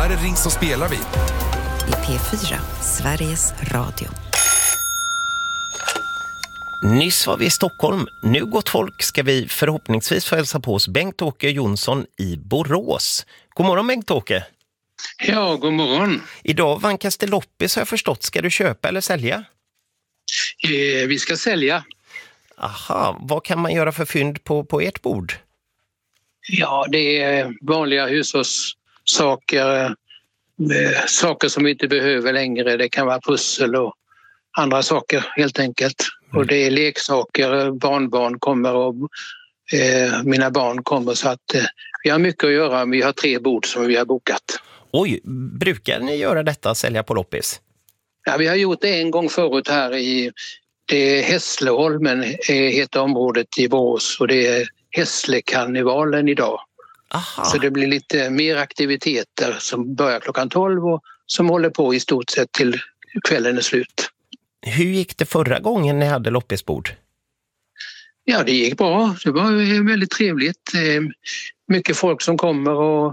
Här är Ring så spelar vi. I P4, Sveriges Radio. Nyss var vi i Stockholm. Nu, gott folk, ska vi förhoppningsvis få hälsa på oss Bengt-Åke Jonsson i Borås. God morgon, Bengt-Åke. Ja, god morgon. Idag vankas det loppis, har jag förstått. Ska du köpa eller sälja? Vi ska sälja. Aha, vad kan man göra för fynd på ert bord? Ja, det är vanliga hushållssaker. Saker som vi inte behöver längre. Det kan vara pussel och andra saker helt enkelt. Och det är leksaker, barnbarn kommer och mina barn kommer, så att vi har mycket att göra. Vi har 3 bord som vi har bokat. Oj, brukar ni göra detta, sälja på loppis? Ja, vi har gjort det en gång förut här i Hässleholmen heter området i Borås, och det är Hässlekarnevalen idag. Aha. Så det blir lite mer aktiviteter som börjar klockan 12 och som håller på i stort sett till kvällen är slut. Hur gick det förra gången ni hade loppisbord? Ja, det gick bra. Det var väldigt trevligt. Mycket folk som kommer och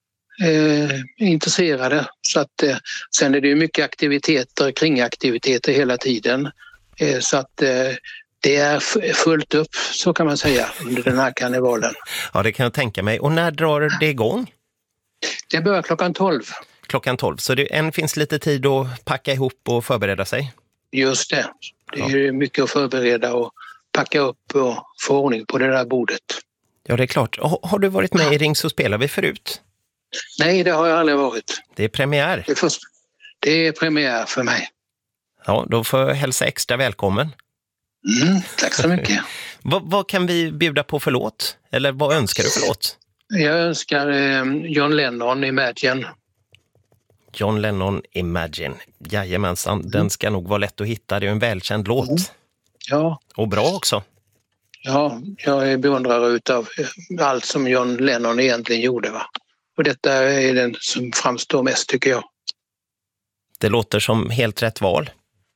är intresserade. Så att, sen är det ju mycket aktiviteter, kringaktiviteter hela tiden. Så att det är fullt upp, så kan man säga, under den här karnevalen. Ja, det kan jag tänka mig. Och när drar det igång? Det börjar klockan 12. Klockan 12, så det finns lite tid att packa ihop och förbereda sig? Just det. Det är ju mycket att förbereda och packa upp och få ordning på det där bordet. Ja, det är klart. Har du varit med i Ring så spelar vi förut? Nej, det har jag aldrig varit. Det är premiär. Det är premiär för mig. Ja, då får jag hälsa extra välkommen. Tack så mycket. Vad kan vi bjuda på för låt? Eller vad önskar du för låt? Jag önskar John Lennon, Imagine. John Lennon, Imagine. Jajamensan, den ska nog vara lätt att hitta. Det är en välkänd låt. Ja. Och bra också. Ja, jag är beundrare utav allt som John Lennon egentligen gjorde, va? Och detta är den som framstår mest, tycker jag. Det låter som helt rätt val.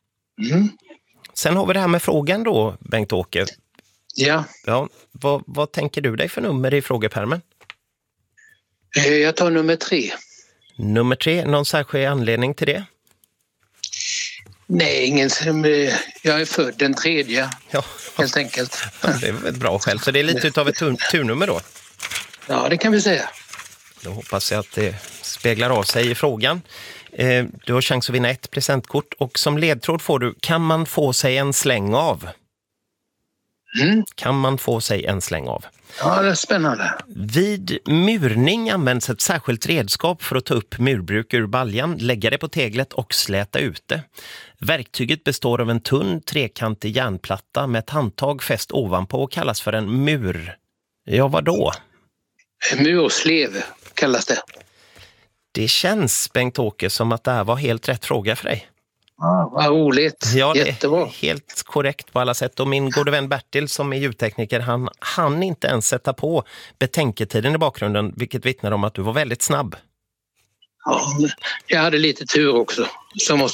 Sen har vi det här med frågan då, Bengt-Åke. Ja. Vad tänker du dig för nummer i frågepärmen? Jag tar nummer 3. Nummer 3, någon särskild anledning till det? Nej, ingen. Jag är född den 3:e, helt enkelt. Ja, det är ett bra skäl. Så det är lite av ett turnummer då? Ja, det kan vi säga. Då hoppas jag att det speglar av sig i frågan. Du har chans att vinna 1 presentkort och som ledtråd får du: kan man få sig en släng av? Kan man få sig en släng av? Ja, det är spännande. Vid murning används ett särskilt redskap för att ta upp murbruk ur baljan, lägga det på teglet och släta ut det. Verktyget består av en tunn trekantig järnplatta med ett handtag fäst ovanpå och kallas för en mur. Ja, vad då? Murslev kallas det. Det känns, Bengt-Åke, som att det här var helt rätt fråga för dig. Ja, vad roligt. Ja, jättebra. Det är helt korrekt på alla sätt. Och min gode vän Bertil som är ljudtekniker, han hann inte ens sätta på betänketiden i bakgrunden, vilket vittnar om att du var väldigt snabb. Ja, jag hade lite tur också, så måste